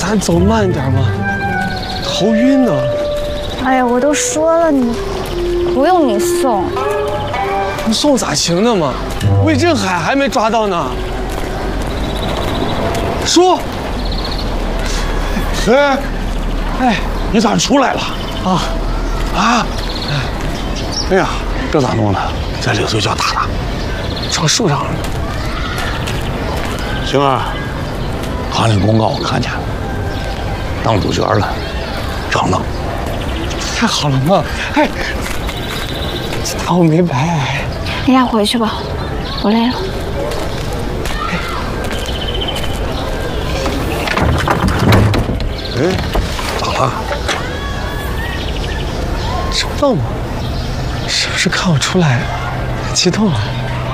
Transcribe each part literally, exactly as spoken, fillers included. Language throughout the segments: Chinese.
咱走慢点嘛，头晕呢。 哎呀，我都说了你不用你送， 不送咋行呢嘛？魏振海还没抓到呢。叔， 哎， 哎， 你咋出来了？ 啊啊！哎呀，这咋弄的？这领头叫打的， 撞树上了。 星儿，行情公告我看见了，当主角了，成了。 太好了嘛！哎，这趟我没白。 你俩回去吧，我累了。 哎，咋了？ 知道吗？是不是看我出来激动了？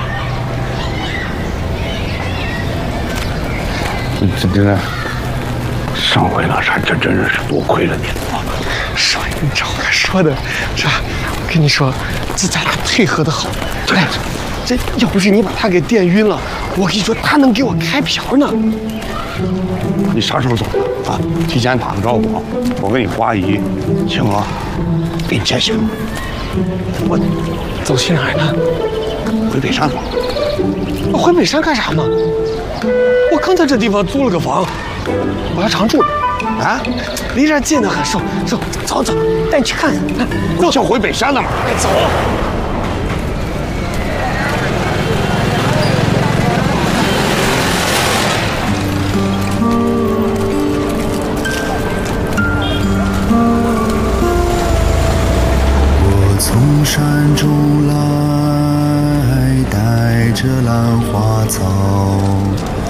你这真的，上回那啥，这真是多亏了你了。 说你这话说的，是吧？我跟你说，这咱俩配合的好。对，这要不是你把他给电晕了，我跟你说，他能给我开瓢呢。 你啥时候走的啊？提前打个招呼啊！我跟你花姨、青娥给你接行。 我走去哪儿呢？ 回北山了。 我回北山干啥嘛？我刚在这地方租了个房，我要常住。啊，离这儿近的很，走走走走，带你去看看。 走，就回北山了嘛。 走。